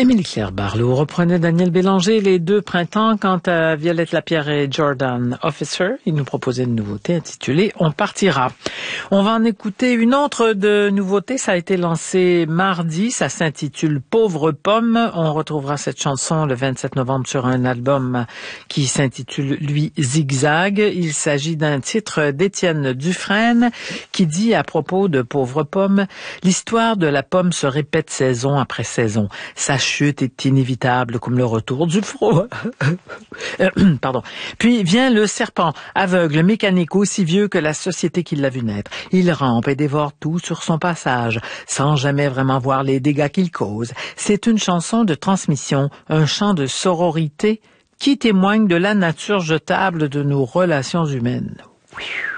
Émilie Claire Barlow reprenait Daniel Bélanger, Les Deux Printemps. Quant à Violette Lapierre et Jordan Officer, ils nous proposaient une nouveauté intitulée On partira. On va en écouter une autre de nouveauté. Ça a été lancé mardi. Ça s'intitule Pauvre pomme. On retrouvera cette chanson le 27 novembre sur un album qui s'intitule, lui, Zigzag. Il s'agit d'un titre d'Étienne Dufresne qui dit à propos de Pauvre pomme, l'histoire de la pomme se répète saison après saison. Sa chute est inévitable comme le retour du froid. Pardon. Puis vient le serpent, aveugle, mécanique, aussi vieux que la société qui l'a vu naître. Il rampe et dévore tout sur son passage, sans jamais vraiment voir les dégâts qu'il cause. C'est une chanson de transmission, un chant de sororité qui témoigne de la nature jetable de nos relations humaines. Oui.